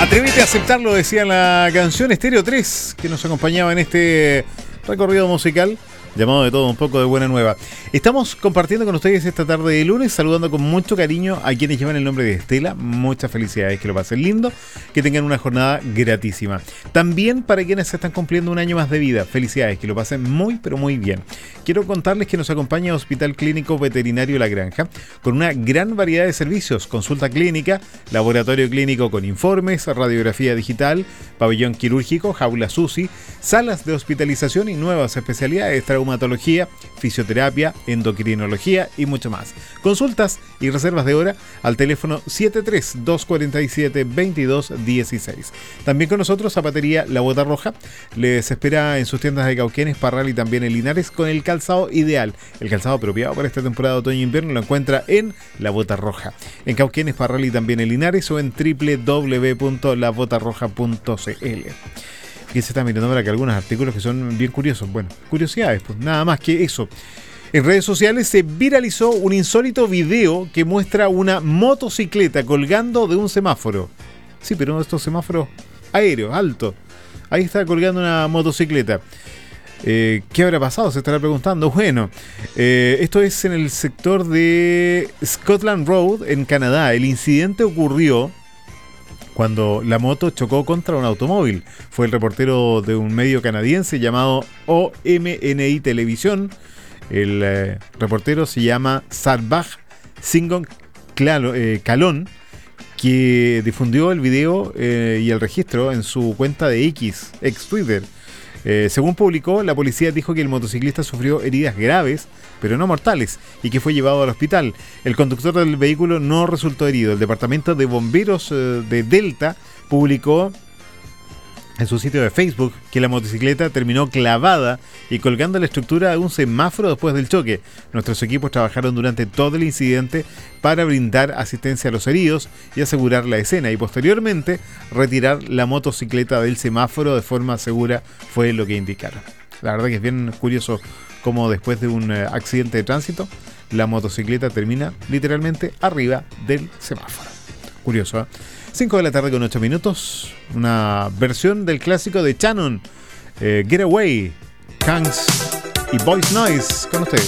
Atrévete a aceptarlo, decía la canción Estéreo 3, que nos acompañaba en este recorrido musical llamado de todo un poco de buena nueva. Estamos compartiendo con ustedes esta tarde de lunes, saludando con mucho cariño a quienes llevan el nombre de Estela. Muchas felicidades, que lo pasen lindo, que tengan una jornada gratísima. También para quienes están cumpliendo un año más de vida, felicidades, que lo pasen muy pero muy bien. Quiero contarles que nos acompaña Hospital Clínico Veterinario La Granja, con una gran variedad de servicios: consulta clínica, laboratorio clínico con informes, radiografía digital, pabellón quirúrgico, jaulas UCI, salas de hospitalización y nuevas especialidades: traumatología, fisioterapia, endocrinología y mucho más. Consultas y reservas de hora al teléfono 73-247-2216. También con nosotros Zapatería La Bota Roja. Les espera en sus tiendas de Cauquenes, Parral y también en Linares con el calzado ideal. El calzado apropiado para esta temporada de otoño-invierno lo encuentra en La Bota Roja. En Cauquenes, Parral y también en Linares o en www.labotarroja.cl. Que se está mirando para que algunos artículos que son bien curiosos. Bueno, curiosidades, pues nada más que eso. En redes sociales se viralizó un insólito video que muestra una motocicleta colgando de un semáforo. Sí, pero uno de estos semáforos aéreos, alto. Ahí está colgando una motocicleta. ¿Qué habrá pasado? Se estará preguntando. Bueno, esto es en el sector de Scotland Road, en Canadá. El incidente ocurrió cuando la moto chocó contra un automóvil. Fue el reportero de un medio canadiense llamado OMNI Televisión. El reportero se llama Sarvaj Singon Calón, que difundió el video y el registro en su cuenta de ex Twitter. Según publicó, la policía dijo que el motociclista sufrió heridas graves, pero no mortales, y que fue llevado al hospital. El conductor del vehículo no resultó herido. El departamento de bomberos de Delta publicó en su sitio de Facebook que la motocicleta terminó clavada y colgando la estructura de un semáforo después del choque. Nuestros equipos trabajaron durante todo el incidente para brindar asistencia a los heridos y asegurar la escena, y posteriormente retirar la motocicleta del semáforo de forma segura, fue lo que indicaron. La verdad que es bien curioso cómo después de un accidente de tránsito la motocicleta termina literalmente arriba del semáforo. Curioso, ¿eh? 5 de la tarde con 8 minutos. Una versión del clásico de Shannon, Get Away, Kangs y Boys Noise con ustedes.